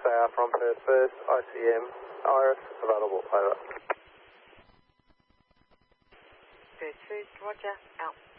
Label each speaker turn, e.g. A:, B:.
A: Tower from Perth First, ICM, Iris, available, over.
B: Perth First, roger, out.